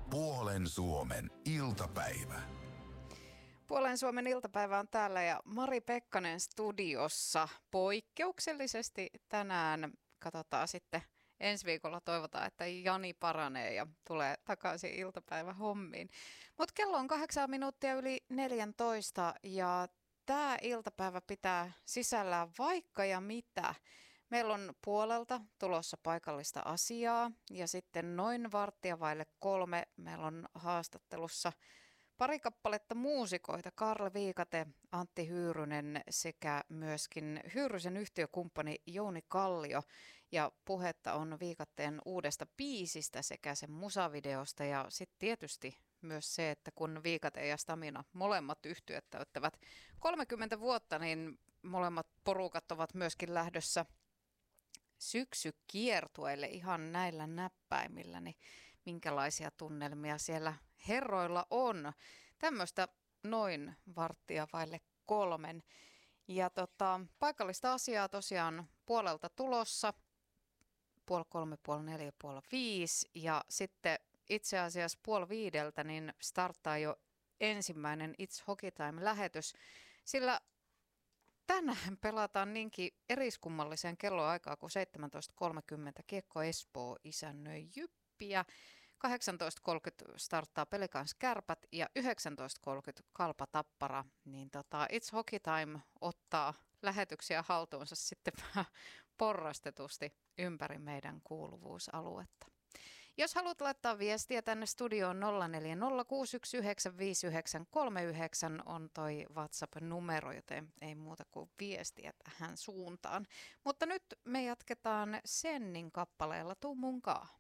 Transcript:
Puolen Suomen iltapäivä. Puolen Suomen iltapäivä on täällä ja Mari Pekkanen studiossa poikkeuksellisesti tänään. Katsotaan sitten ensi viikolla, toivotaan, että Jani paranee ja tulee takaisin iltapäivähommiin. Mutta kello on 8 minuuttia yli 14 ja tämä iltapäivä pitää sisällään vaikka ja mitä. Meillä on puolelta tulossa paikallista asiaa ja sitten noin 2:15 meillä on haastattelussa pari kappaletta muusikoita, Karle Viikate, Antti Hyyrynen sekä myöskin Hyyrysen yhtiökumppani Jouni Kallio. Ja puhetta on Viikateen uudesta biisistä sekä sen musavideosta ja sitten tietysti myös se, että kun Viikate ja Stamina molemmat yhtyöt täyttävät 30 vuotta, niin molemmat porukat ovat myöskin lähdössä syksykiertueille ihan näillä näppäimillä, niin minkälaisia tunnelmia siellä herroilla on. Tämmöistä noin 2:15. Ja paikallista asiaa tosiaan puolelta tulossa, 2:30, 3:30, 4:30 ja sitten itse asiassa 4:30 niin starttaa jo ensimmäinen It's Hockey Time-lähetys, sillä tänään pelataan niinkin eriskummalliseen kelloaikaa kuin 17:30. Kiekko Espoo isännöi Jyppiä. 18:30 starttaa Pelikans Kärpät ja 19:30 Kalpa Tappara. Niin It's Hockey Time ottaa lähetyksiä haltuunsa sitten vähän porrastetusti ympäri meidän kuuluvuusaluetta. Jos haluat laittaa viestiä tänne studioon 0406195939 on toi WhatsApp-numero, joten ei muuta kuin viestiä tähän suuntaan. Mutta nyt me jatketaan Sennin kappaleella Tuu munkaan.